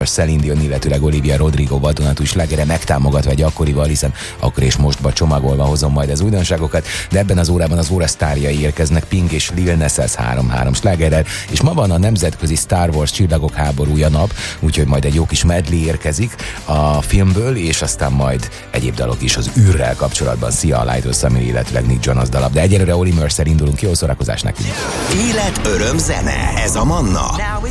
Celine Dion, illetőleg Olivia Rodrigo vadonatúj slágere megtámogatva egy akkorival, hiszen akkor és mostba csomagolva hozom majd az újdonságokat, de ebben az órában az óra sztárjai érkeznek, Pink és Lil Nas X 3-3 slágerrel, és ma van a nemzetközi Star Wars Csillagok háborúja nap, úgyhogy majd egy jó kis medley érkezik a filmből, és aztán majd egyéb dalok is az űrrel kapcsolatban. Szia, a Lighthouse Family, illetőleg Nick Jonas dalab, de egyelőre Oli Mercer indulunk, jó szórakozás nekünk. Élet, öröm, zene, ez a Manna.